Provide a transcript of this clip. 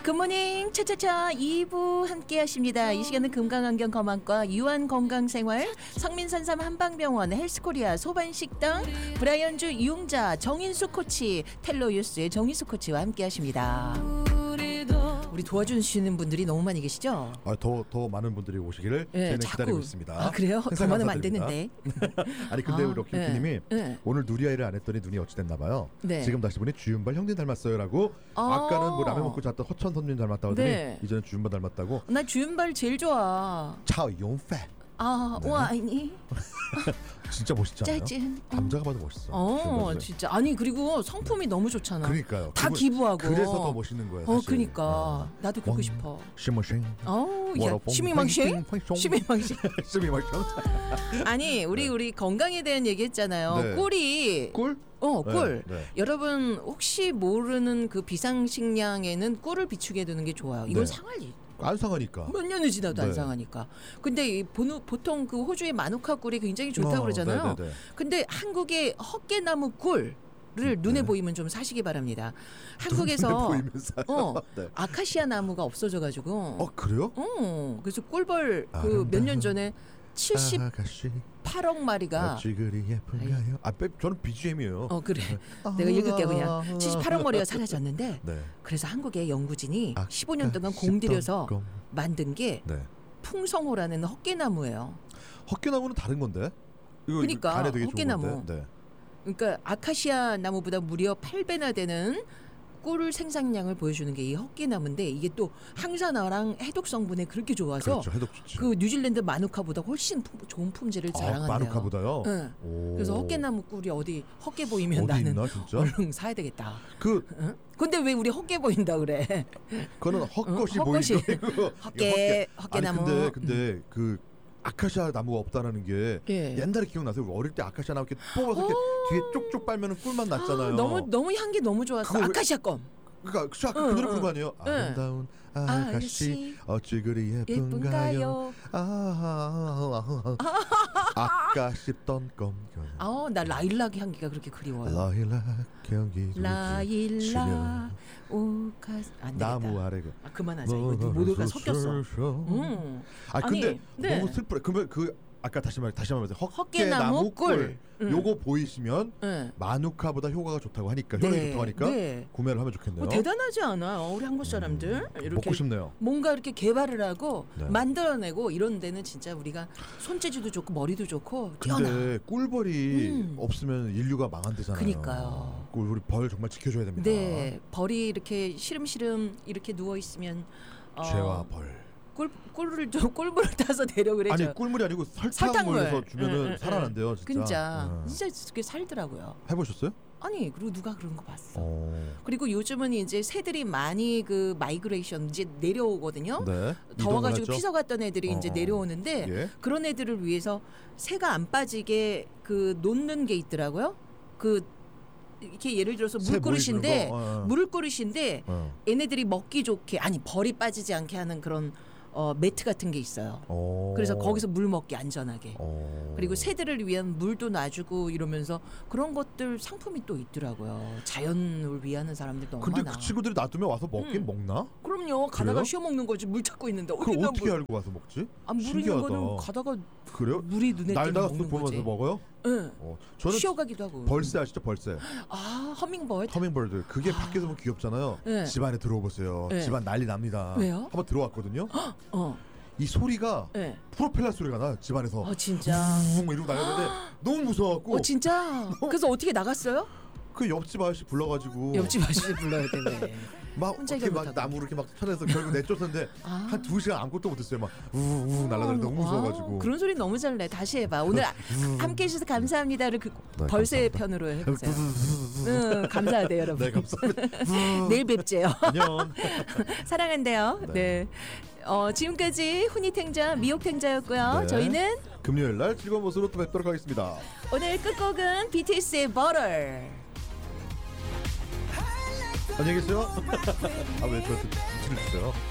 굿모닝 차차차 2부 함께 하십니다. 이 시간은 금강안경검안과 유한건강생활 성민산삼 한방병원 헬스코리아 소반식당 브라이언주 이용자 정인수 코치 텔로유스의 정인수 코치와 함께 하십니다. 우리 도와주시는 분들이 너무 많이 계시죠? 더 많은 분들이 오시기를 저희는 기다리고 있습니다. 아 그래요? 더 많으면 안 되는데. 아니 근데 우리 럭키님이 오늘 누리아이를 안 했더니 눈이 어찌 됐나 봐요. 네. 지금 다시 보니 주윤발 형님 닮았어요라고. 아까는 뭐 라면 먹고 잤던 허천 선님 닮았다고 하더니 네. 이제는 주윤발 닮았다고. 나 주윤발 제일 좋아. 차용패. 아, 네. 와 아니. 진짜 멋있지 않아요? 짜증. 남자가 봐도 멋있어. 진짜. 아니 그리고 성품이 너무 좋잖아. 그러니까요. 다 기부하고. 그래서 더 멋있는 거예요. 사실. 그러니까 나도 그러고 싶어. 시머싱. 야, 시미망싱. 시미망싱. 시미망싱. 아니 우리 건강에 대한 얘기했잖아요. 네. 꿀이. 꿀? 꿀. 네. 여러분 혹시 모르는 그 비상식량에는 꿀을 비추게 두는 게 좋아요. 이건 네. 상할 일. 안 상하니까. 몇 년을 지나도 안 네. 상하니까. 근데 보통 그 호주의 마누카 꿀이 굉장히 좋다고 그러잖아요. 네네네. 근데 한국의 헛개나무 꿀을 눈에 보이면 좀 사시기 바랍니다. 한국에서 네. 아카시아 나무가 없어져가지고. 그래요? 그래서 꿀벌 그 몇 년 전에 78억 마리가. 어찌 그리 예쁜가요? 저는 BGM이에요. 그래. 내가 읽을게 그냥. 78억 마리가 사라졌는데. 네. 그래서 한국의 연구진이 15년 동안 공들여서 만든 게 네. 풍성호라는 헛개나무예요. 헛개나무는 다른 건데? 그러니까 간에 되게 헛개나무. 좋은 건데. 네. 그러니까 아카시아 나무보다 무려 8배나 되는 꿀 생산량을 보여주는 게 이 헛개나무인데 이게 또 항산화랑 해독 성분에 그렇게 좋아서 그렇죠. 해독 좋죠. 그 뉴질랜드 마누카보다 훨씬 좋은 품질을 자랑한대요. 마누카보다요? 네. 오. 그래서 헛개나무 꿀이 어디 헛개 보이면 어디 나는 있나, 진짜? 얼른 사야 되겠다. 응? 근데 왜 우리 헛개 보인다 그래? 그거는 헛것이 헛것이. 보이고 헛개나무. 아니 근데 그 아카시아 나무가 없다라는 게 옛날에 기억나세요? 우리 어릴 때 아카시아 나무 이렇게 뽑아서 이렇게 뒤에 쪽쪽 빨면은 꿀맛 났잖아요. 너무 향기 너무 좋았어. 아카시아 껌. 그러니까 그 노래 부른 거 아니에요? 아름다운 아가씨 어찌 그리 예쁜가요? 아까 씹던 껌. 나 라일락 향기가 그렇게 그리워요. 라일락 향기. 라일락 오카 안 되겠다. 나무 아래 그만하자. 이거 모두가 섞였어. 근데 네. 너무 슬프래. 그러면 아까 다시 말해서 헛개나무 꿀 요거 보이시면 마누카보다 효과가 좋다고 하니까 효능이 좋다고 하니까 구매를 하면 좋겠네요. 대단하지 않아요? 우리 한국 사람들 이렇게 먹고 싶네요. 뭔가 이렇게 개발을 하고 만들어내고 이런 데는 진짜 우리가 손재주도 좋고 머리도 좋고 뛰어나. 근데 꿀벌이 없으면 인류가 망한대잖아요. 그러니까요. 우리 벌 정말 지켜줘야 됩니다. 네, 벌이 이렇게 시름시름 이렇게 누워 있으면 죄와 벌. 꿀물을 타서 데려그래죠. 아니 꿀물이 아니고 설탕물에서 주면은 살아난대요. 진짜. 진짜 그게 살더라고요. 해보셨어요? 아니 그리고 누가 그런 거 봤어. 그리고 요즘은 이제 새들이 많이 그 마이그레이션 이제 내려오거든요. 네. 더워가지고 피서 갔던 애들이 이제 내려오는데 그런 애들을 위해서 새가 안 빠지게 그 놓는 게 있더라고요. 이렇게 예를 들어서 물그릇인데 얘네들이 먹기 좋게 벌이 빠지지 않게 하는 그런 매트 같은 게 있어요. 그래서 거기서 물 먹기 안전하게. 그리고 새들을 위한 물도 놔주고 이러면서 그런 것들 상품이 또 있더라고요. 자연을 위하는 사람들 너무 많아. 근데 그 친구들이 놔두면 와서 먹긴 먹나? 그럼요. 가다가 쉬어 먹는 거지. 물 찾고 있는데. 그럼 어떻게 알고 와서 먹지? 물 있는 거는 가다가 그래요? 물이 눈에 띄면 날다가 먹는 보면서 거지. 먹어요? 응. 저는 쉬어가기도 하고. 벌새 아시죠? 벌새. 허밍버드. 그게 밖에서 보면 귀엽잖아요. 집 안에 들어오보세요. 집안 난리 납니다. 왜요? 한번 들어왔거든요. 이 소리가 프로펠러 소리가 나요. 집 안에서. 진짜. 이러고 다녔는데 너무 무서워갖고. 진짜. 그래서 어떻게 나갔어요? 그 옆집 아저씨 불러가지고. 옆집 아저씨 불러야 되네. 막 이렇게 막 나무 이렇게 막 쳐내서 결국 내쫓았는데 한 2시간 아무것도 못했어요. 막 우우 날아다니고 너무 무서워가지고. 그런 소리 너무 잘내. 다시 해봐. 오늘 함께 해주셔서 감사합니다를 벌새 편으로 해보세요. 감사하대요 여러분. 네 감사합니다. 내일 뵙재요. 안녕. 사랑한대요. 네. 지금까지 훈이탱자 미옥탱자였고요. 저희는 금요일 날 즐거운 모습으로 또 뵙도록 하겠습니다. 오늘 끝곡은 BTS의 Butter. 안녕히 계세요. 왜 저한테 눈치를 주세요?